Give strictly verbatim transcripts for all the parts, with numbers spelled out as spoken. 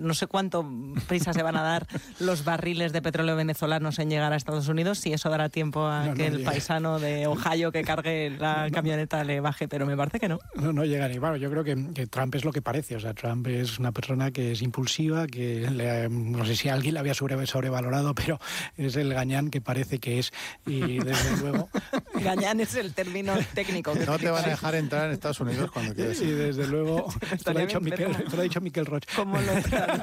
no sé cuánto prisa se van a dar los barriles de petróleo venezolanos en llegar a Estados Unidos, si eso dará tiempo a no, que no el llega. paisano de Ohio que cargue la no, camioneta le baje, pero me parece que no. No, no llega ni bueno, yo creo que, que Trump es lo que parece, o sea, Trump es una persona que es impulsiva, que le, no sé si alguien la había sobre, sobrevalorado, pero es el gañán que parece que es, y desde luego... Gañán es el término técnico. Que no te van a dejar entrar en Estados Unidos cuando quieras. Y desde luego, esto lo ha dicho Miquel, esto lo ha dicho Miquel Roig. ¿Cómo lo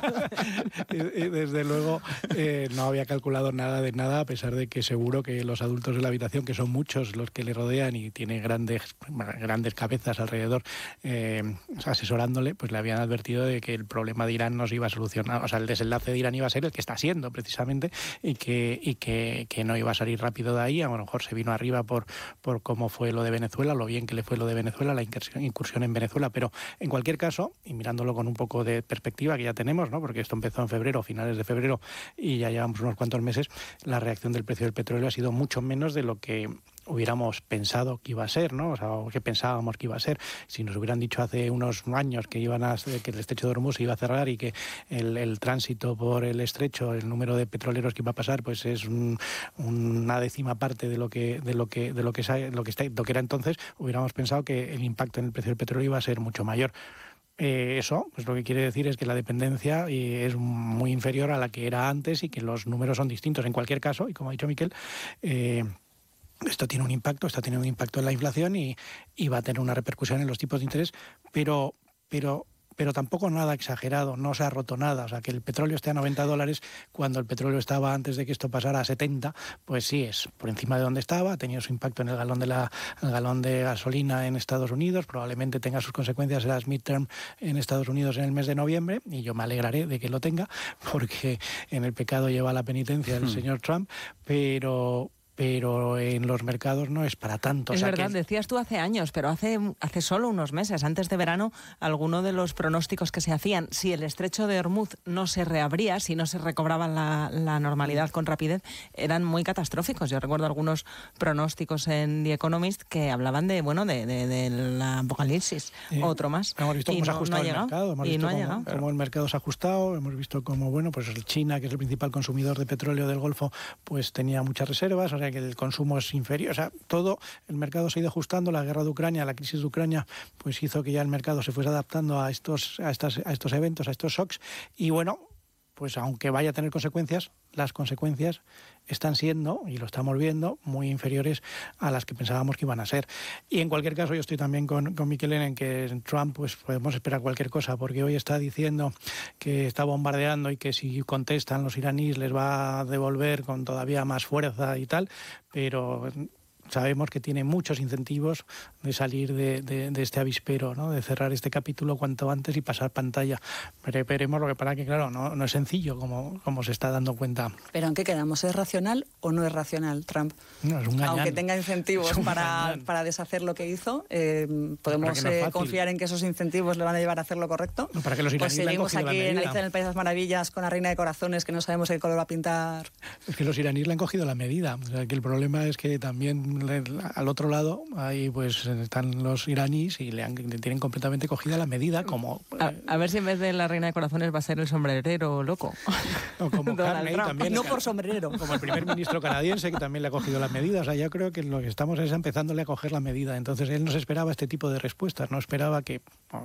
y, y desde luego eh, no había calculado nada de nada, a pesar de que seguro que los adultos de la habitación, que son muchos los que le rodean y tiene grandes, grandes cabezas alrededor eh, asesorándole, pues le habían advertido de que el problema de Irán no se iba a solucionar, o sea, el desenlace de Irán iba a ser el que está siendo precisamente, y que, y que, que no iba a salir rápido de ahí. A lo mejor se vino arriba por, por cómo fue lo de Venezuela, lo bien que le fue lo de Venezuela, la incursión, incursión en Venezuela, pero en cualquier caso, y mirándolo con un poco de perspectiva que ya tenemos, ¿no? Porque esto empezó en febrero, finales de febrero, y ya llevamos unos cuantos meses, la reacción del precio del petróleo ha sido mucho menos de lo que hubiéramos pensado que iba a ser, ¿no? O sea, que pensábamos que iba a ser. Si nos hubieran dicho hace unos años que iban a que el estrecho de Hormuz se iba a cerrar y que el, el tránsito por el estrecho, el número de petroleros que iba a pasar, pues es un, una décima parte de lo que de lo que de lo que lo que está lo que era entonces, hubiéramos pensado que el impacto en el precio del petróleo iba a ser mucho mayor. Eh, eso, pues lo que quiere decir es que la dependencia eh, es muy inferior a la que era antes y que los números son distintos. En cualquier caso, y como ha dicho Miquel, eh, esto tiene un impacto, esto tiene un impacto en la inflación y, y va a tener una repercusión en los tipos de interés, pero, pero, pero tampoco nada exagerado, no se ha roto nada. O sea, que el petróleo esté a noventa dólares cuando el petróleo estaba, antes de que esto pasara, a setenta, pues sí, es por encima de donde estaba, ha tenido su impacto en el galón de la el galón de gasolina en Estados Unidos, probablemente tenga sus consecuencias en las midterm en Estados Unidos en el mes de noviembre, y yo me alegraré de que lo tenga, porque en el pecado lleva la penitencia el hmm. señor Trump, pero... pero en los mercados no es para tanto. Es o sea, verdad, que... decías tú hace años, pero hace, hace solo unos meses, antes de verano, alguno de los pronósticos que se hacían, si el estrecho de Hormuz no se reabría, si no se recobraba la, la normalidad con rapidez, eran muy catastróficos. Yo recuerdo algunos pronósticos en The Economist que hablaban de, bueno, de, de, de la apocalipsis, sí. Otro más. Hemos visto cómo se ha ajustado no el mercado, hemos y visto no cómo, llegado, cómo el mercado se ha ajustado, hemos visto cómo, bueno, pues China, que es el principal consumidor de petróleo del Golfo, pues tenía muchas reservas, o sea que el consumo es inferior, o sea, todo el mercado se ha ido ajustando. La guerra de Ucrania, la crisis de Ucrania, pues hizo que ya el mercado se fuese adaptando a estos, a estas, a estos eventos, a estos shocks, y bueno, pues aunque vaya a tener consecuencias, las consecuencias están siendo, y lo estamos viendo, muy inferiores a las que pensábamos que iban a ser. Y en cualquier caso, yo estoy también con, con Miquel en que en Trump pues podemos esperar cualquier cosa, porque hoy está diciendo que está bombardeando y que si contestan los iraníes les va a devolver con todavía más fuerza y tal, pero... sabemos que tiene muchos incentivos de salir de, de, de este avispero, ¿no? De cerrar este capítulo cuanto antes y pasar pantalla. Pero veremos, lo que pasa que, claro, no, no es sencillo como, como se está dando cuenta. ¿Pero en qué quedamos? ¿Es racional o no es racional Trump? No, es un gañán. Aunque tenga incentivos para, para deshacer lo que hizo, eh, ¿podemos no eh, confiar en que esos incentivos le van a llevar a hacer lo correcto? No, para que los pues seguimos aquí en Alicia en el País de las Maravillas con la Reina de Corazones, que no sabemos qué color va a pintar. Es que los iraníes le han cogido la medida. O sea, que el problema es que también al otro lado ahí pues están los iraníes y le, han, le tienen completamente cogida la medida, como a, a ver si en vez de la Reina de Corazones va a ser el sombrerero loco o como Carney también, no por sombrero, como el primer ministro canadiense, que también le ha cogido la medida. O sea, yo creo que lo que estamos es empezándole a coger la medida. Entonces él no se esperaba este tipo de respuestas, no esperaba que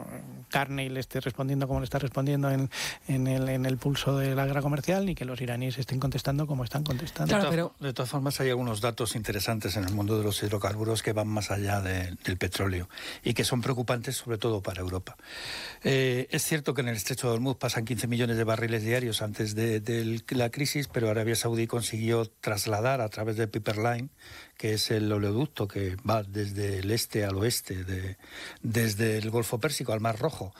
Carney le esté respondiendo como le está respondiendo en, en, el, en el pulso de la guerra comercial, ni que los iraníes estén contestando como están contestando. Claro, pero de todas formas hay algunos datos interesantes en el mundo de los hidrocarburos que van más allá de, del petróleo y que son preocupantes sobre todo para Europa. Eh, es cierto que en el estrecho de Hormuz pasan quince millones de barriles diarios antes de, de la crisis, pero Arabia Saudí consiguió trasladar a través de Pipeline, que es el oleoducto que va desde el este al oeste, de, desde el Golfo Pérsico al Mar Rojo,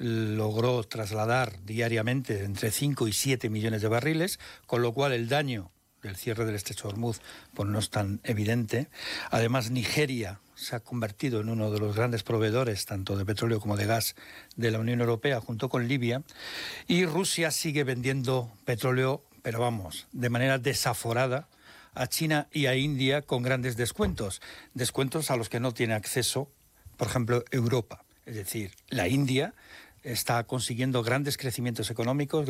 logró trasladar diariamente entre cinco y siete millones de barriles, con lo cual el daño del cierre del estrecho de Hormuz pues no es tan evidente. Además, Nigeria se ha convertido en uno de los grandes proveedores tanto de petróleo como de gas de la Unión Europea, junto con Libia, y Rusia sigue vendiendo petróleo, pero vamos, de manera desaforada, a China y a India con grandes descuentos, descuentos a los que no tiene acceso, por ejemplo, Europa. Es decir, la India está consiguiendo grandes crecimientos económicos,